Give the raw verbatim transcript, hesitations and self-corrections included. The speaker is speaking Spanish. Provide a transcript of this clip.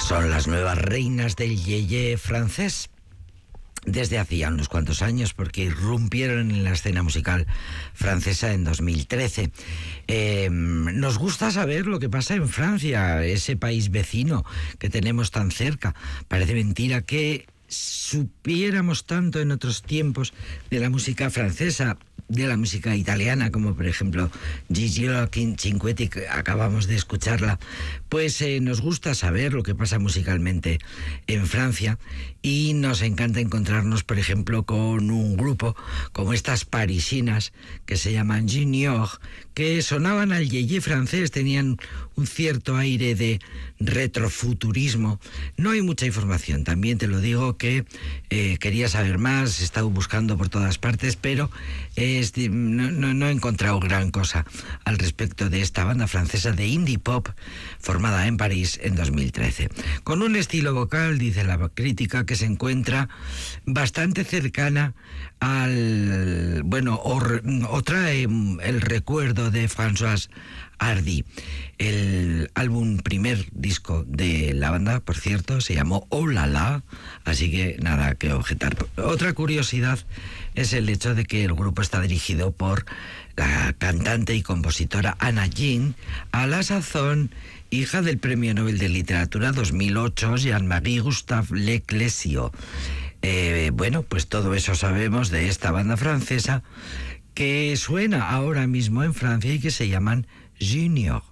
Son las nuevas reinas del yeye francés. Desde hacía unos cuantos años, porque irrumpieron en la escena musical francesa en dos mil trece. Eh, nos gusta saber lo que pasa en Francia, ese país vecino que tenemos tan cerca. Parece mentira que supiéramos tanto en otros tiempos de la música francesa, de la música italiana, como por ejemplo Gigi Cinquetti, que acabamos de escucharla. Pues eh, nos gusta saber lo que pasa musicalmente en Francia, y nos encanta encontrarnos, por ejemplo, con un grupo como estas parisinas que se llaman Junior, que sonaban al yeye francés, tenían un cierto aire de retrofuturismo. No hay mucha información, también te lo digo, que eh, quería saber más, he estado buscando por todas partes, pero es, no, no, no he encontrado gran cosa al respecto de esta banda francesa de indie pop formada en París en dos mil trece. Con un estilo vocal, dice la crítica, que se encuentra bastante cercana al... bueno, o, o trae el recuerdo de Françoise Hardy. El álbum, primer disco de la banda, por cierto, se llamó Oh La La, así que nada que objetar. Otra curiosidad es el hecho de que el grupo está dirigido por la cantante y compositora Anna Jean, a la sazón hija del Premio Nobel de Literatura dos mil ocho, Jean-Marie Gustave Leclésio. Eh, bueno, pues todo eso sabemos de esta banda francesa que suena ahora mismo en Francia y que se llaman Junior.